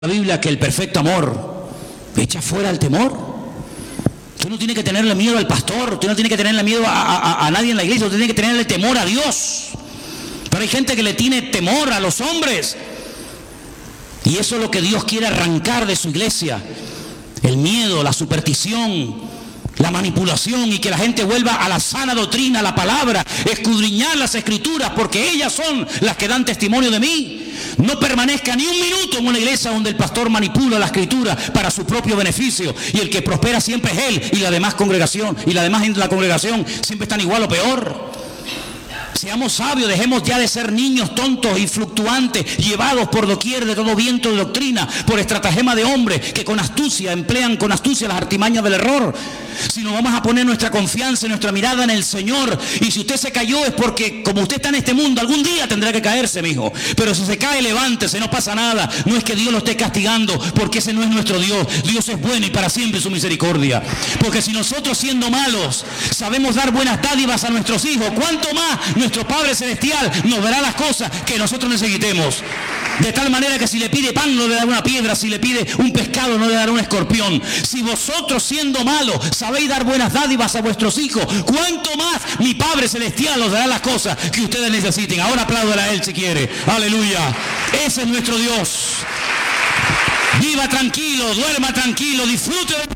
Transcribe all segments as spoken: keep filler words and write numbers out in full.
la Biblia que el perfecto amor echa fuera el temor. Usted no tiene que tenerle miedo al pastor, usted no tiene que tenerle miedo a, a, a nadie en la iglesia, usted tiene que tenerle temor a Dios. Pero hay gente que le tiene temor a los hombres, y eso es lo que Dios quiere arrancar de su iglesia: el miedo, la superstición, la manipulación, y que la gente vuelva a la sana doctrina, a la palabra, escudriñar las escrituras, porque ellas son las que dan testimonio de mí. No permanezca ni un minuto en una iglesia donde el pastor manipula la escritura para su propio beneficio, y el que prospera siempre es él, y la demás congregación, y la demás gente de la congregación siempre están igual o peor. Seamos sabios, dejemos ya de ser niños tontos y fluctuantes, llevados por doquier de todo viento de doctrina, por estratagema de hombres que con astucia emplean con astucia las artimañas del error. Sino vamos a poner nuestra confianza y nuestra mirada en el Señor. Y si usted se cayó es porque, como usted está en este mundo, algún día tendrá que caerse, mijo. Pero si se cae, levántese, no pasa nada. No es que Dios lo esté castigando, porque ese no es nuestro Dios. Dios es bueno y para siempre su misericordia. Porque si nosotros, siendo malos, sabemos dar buenas dádivas a nuestros hijos, ¿cuánto más nuestro Padre Celestial nos dará las cosas que nosotros necesitemos? De tal manera que si le pide pan no le dará una piedra, si le pide un pescado no le dará un escorpión. Si vosotros, siendo malos, sabéis dar buenas dádivas a vuestros hijos, ¿cuánto más mi Padre Celestial os dará las cosas que ustedes necesiten? Ahora apláudale a Él si quiere. Aleluya. Ese es nuestro Dios. Viva tranquilo, duerma tranquilo, disfrute de...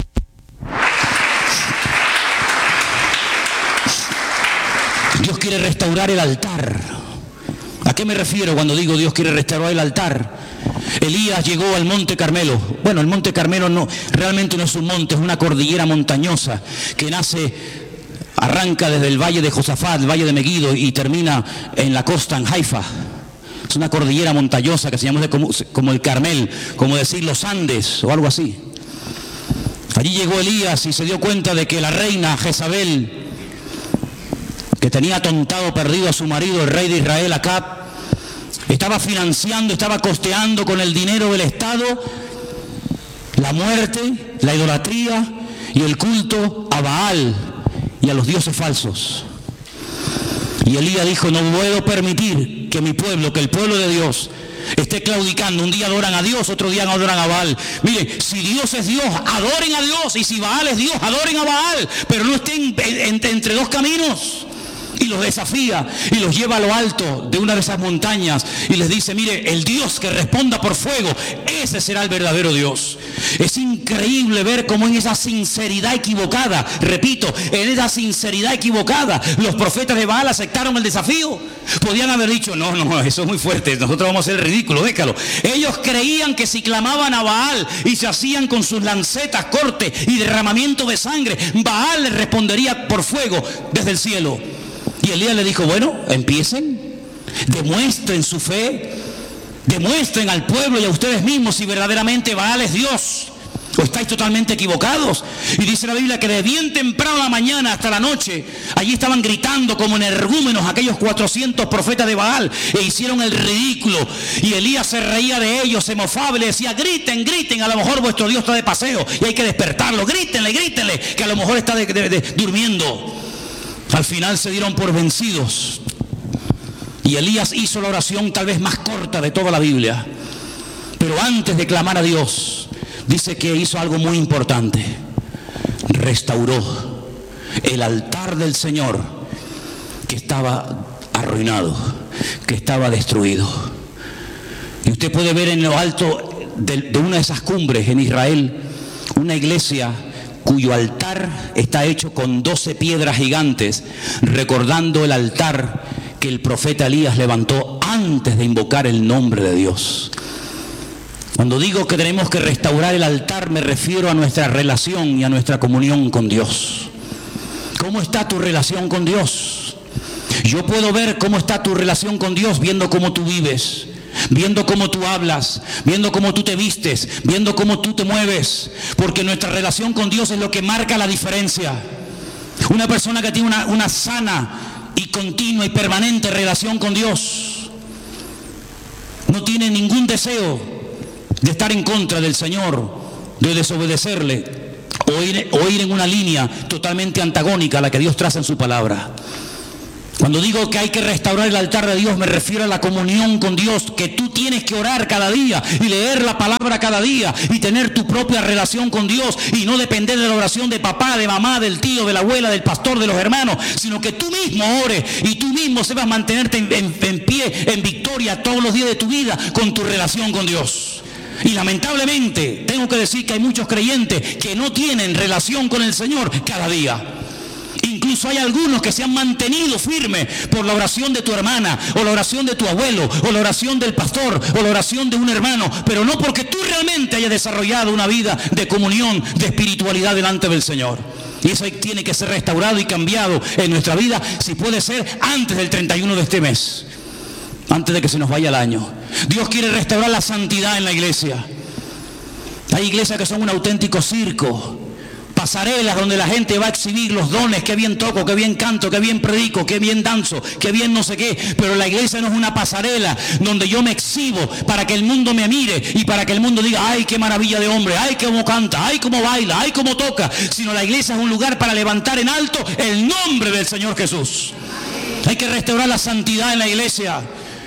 Dios quiere restaurar el altar. ¿A qué me refiero cuando digo Dios quiere restaurar el altar? Elías llegó al monte Carmelo. Bueno, el monte Carmelo no, realmente no es un monte, es una cordillera montañosa que nace, arranca desde el valle de Josafat, el valle de Meguido, y termina en la costa, en Haifa. Es una cordillera montañosa que se llama como, como el Carmel, como decir los Andes o algo así. Allí llegó Elías y se dio cuenta de que la reina Jezabel, que tenía atontado, perdido a su marido, el rey de Israel, Acab, estaba financiando, estaba costeando con el dinero del Estado la muerte, la idolatría y el culto a Baal y a los dioses falsos. Y Elías dijo: no puedo permitir que mi pueblo, que el pueblo de Dios, esté claudicando. Un día adoran a Dios, otro día adoran a Baal. Mire, si Dios es Dios, adoren a Dios, y si Baal es Dios, adoren a Baal, pero no estén entre, entre dos caminos. Y los desafía y los lleva a lo alto de una de esas montañas y les dice: mire, el Dios que responda por fuego, ese será el verdadero Dios. Es increíble ver cómo en esa sinceridad equivocada, repito, en esa sinceridad equivocada, los profetas de Baal aceptaron el desafío. Podían haber dicho: no, no, eso es muy fuerte, nosotros vamos a hacer el ridículo, déjalo. Ellos creían que si clamaban a Baal y se hacían con sus lancetas, corte y derramamiento de sangre, Baal les respondería por fuego desde el cielo. Y Elías le dijo: bueno, empiecen, demuestren su fe, demuestren al pueblo y a ustedes mismos si verdaderamente Baal es Dios o estáis totalmente equivocados. Y dice la Biblia que de bien temprano a la mañana hasta la noche, allí estaban gritando como energúmenos aquellos cuatrocientos profetas de Baal, e hicieron el ridículo. Y Elías se reía de ellos, se mofaba y le decía: griten, griten, a lo mejor vuestro Dios está de paseo y hay que despertarlo, grítenle, grítenle, que a lo mejor está de, de, de, durmiendo. Al final se dieron por vencidos y Elías hizo la oración tal vez más corta de toda la Biblia, pero antes de clamar a Dios dice que hizo algo muy importante: restauró el altar del Señor que estaba arruinado, que estaba destruido. Y usted puede ver en lo alto de, de una de esas cumbres en Israel una iglesia cuyo altar está hecho con doce piedras gigantes, recordando el altar que el profeta Elías levantó antes de invocar el nombre de Dios. Cuando digo que tenemos que restaurar el altar, me refiero a nuestra relación y a nuestra comunión con Dios. ¿Cómo está tu relación con Dios? Yo puedo ver cómo está tu relación con Dios viendo cómo tú vives, viendo cómo tú hablas, viendo cómo tú te vistes, viendo cómo tú te mueves, porque nuestra relación con Dios es lo que marca la diferencia. Una persona que tiene una, una sana y continua y permanente relación con Dios no tiene ningún deseo de estar en contra del Señor, de desobedecerle o ir, o ir en una línea totalmente antagónica a la que Dios traza en su palabra. Cuando digo que hay que restaurar el altar de Dios, me refiero a la comunión con Dios que tú tienes tienes que orar cada día y leer la palabra cada día y tener tu propia relación con Dios y no depender de la oración de papá, de mamá, del tío, de la abuela, del pastor, de los hermanos, sino que tú mismo ores y tú mismo sepas mantenerte en, en, en pie, en victoria todos los días de tu vida con tu relación con Dios. Y lamentablemente tengo que decir que hay muchos creyentes que no tienen relación con el Señor cada día. Incluso hay algunos que se han mantenido firmes por la oración de tu hermana, o la oración de tu abuelo, o la oración del pastor, o la oración de un hermano, pero no porque tú realmente hayas desarrollado una vida de comunión, de espiritualidad delante del Señor. Y eso tiene que ser restaurado y cambiado en nuestra vida, si puede ser antes del treinta y uno de este mes, antes de que se nos vaya el año. Dios quiere restaurar la santidad en la iglesia. Hay iglesias que son un auténtico circo, pasarelas donde la gente va a exhibir los dones, que bien toco, que bien canto, que bien predico, que bien danzo, que bien no sé qué, pero la iglesia no es una pasarela donde yo me exhibo para que el mundo me mire y para que el mundo diga, ay, qué maravilla de hombre, ay, cómo canta, ay, cómo baila, ay, cómo toca, sino la iglesia es un lugar para levantar en alto el nombre del Señor Jesús. Hay que restaurar la santidad en la iglesia,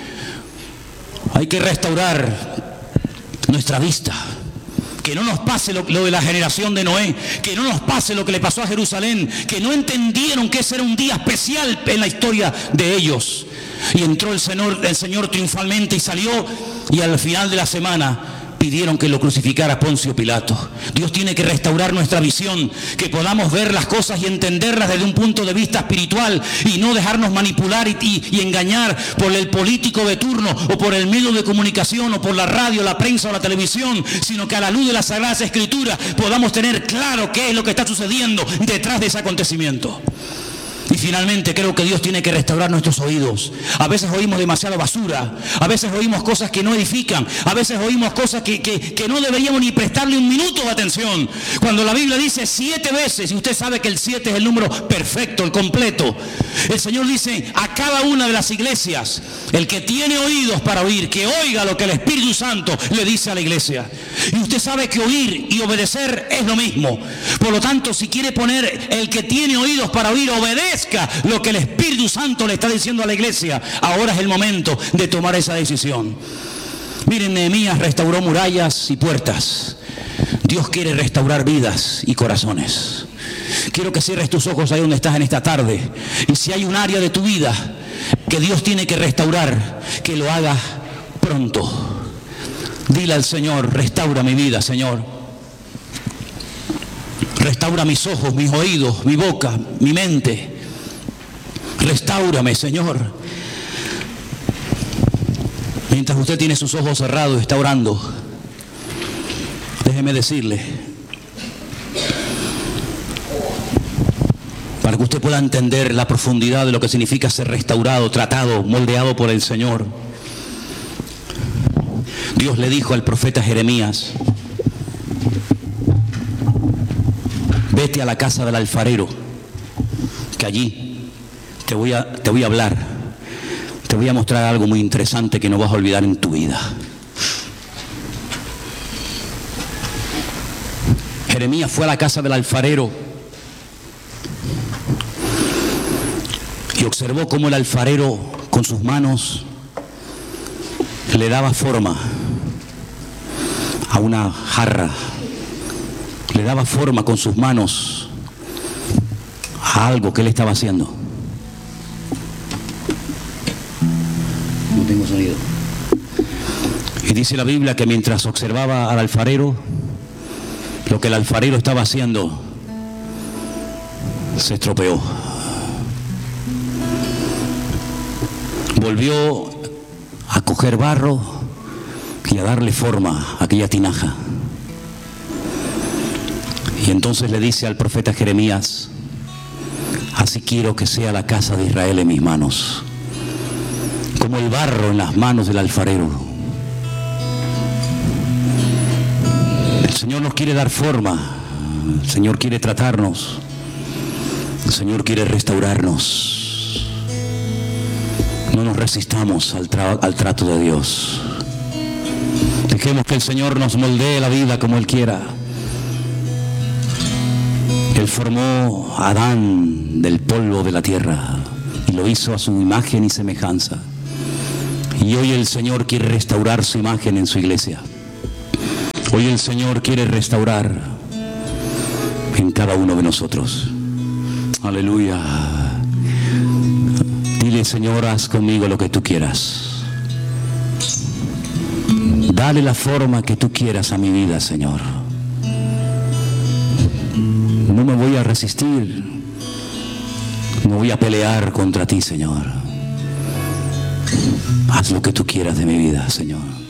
hay que restaurar nuestra vista. Que no nos pase lo, lo de la generación de Noé, que no nos pase lo que le pasó a Jerusalén, que no entendieron que ese era un día especial en la historia de ellos. Y entró el Señor, el Señor triunfalmente y salió, y al final de la semana pidieron que lo crucificara Poncio Pilato. Dios tiene que restaurar nuestra visión, que podamos ver las cosas y entenderlas desde un punto de vista espiritual y no dejarnos manipular y, y, y engañar por el político de turno o por el medio de comunicación o por la radio, la prensa o la televisión, sino que a la luz de las Sagradas Escrituras podamos tener claro qué es lo que está sucediendo detrás de ese acontecimiento. Y finalmente creo que Dios tiene que restaurar nuestros oídos. A veces oímos demasiada basura, a veces oímos cosas que no edifican, a veces oímos cosas que, que, que no deberíamos ni prestarle un minuto de atención. Cuando la Biblia dice siete veces, y usted sabe que el siete es el número perfecto, el completo, el Señor dice a cada una de las iglesias, el que tiene oídos para oír, que oiga lo que el Espíritu Santo le dice a la iglesia. Y usted sabe que oír y obedecer es lo mismo. Por lo tanto, si quiere poner el que tiene oídos para oír, obedece lo que el Espíritu Santo le está diciendo a la iglesia. Ahora es el momento de tomar esa decisión. Miren, Nehemías restauró murallas y puertas. Dios quiere restaurar vidas y corazones. Quiero que cierres tus ojos ahí donde estás en esta tarde. Y si hay un área de tu vida que Dios tiene que restaurar, que lo haga pronto. Dile al Señor, restaura mi vida, Señor. Restaura mis ojos, mis oídos, mi boca, mi mente. Restáurame, Señor. Mientras usted tiene sus ojos cerrados y está orando, déjeme decirle, para que usted pueda entender la profundidad de lo que significa ser restaurado, tratado, moldeado por el Señor. Dios le dijo al profeta Jeremías, vete a la casa del alfarero, que allí Te voy, a, te voy a hablar, te voy a mostrar algo muy interesante que no vas a olvidar en tu vida. Jeremías fue a la casa del alfarero y observó cómo el alfarero con sus manos le daba forma a una jarra, le daba forma con sus manos a algo que él estaba haciendo. No tengo sonido. Y dice la Biblia que mientras observaba al alfarero, lo que el alfarero estaba haciendo se estropeó. Volvió a coger barro y a darle forma a aquella tinaja. Y entonces le dice al profeta Jeremías, así quiero que sea la casa de Israel en mis manos, como el barro en las manos del alfarero. El Señor nos quiere dar forma, el Señor quiere tratarnos, el Señor quiere restaurarnos. No nos resistamos al, tra- al trato de Dios. Dejemos que el Señor nos moldee la vida como Él quiera. Él formó a Adán del polvo de la tierra y lo hizo a su imagen y semejanza. Y hoy el Señor quiere restaurar su imagen en su iglesia. Hoy el Señor quiere restaurar en cada uno de nosotros. Aleluya. Dile, Señor, haz conmigo lo que tú quieras. Dale la forma que tú quieras a mi vida, Señor. No me voy a resistir. No voy a pelear contra ti, Señor. Haz lo que tú quieras de mi vida, Señor.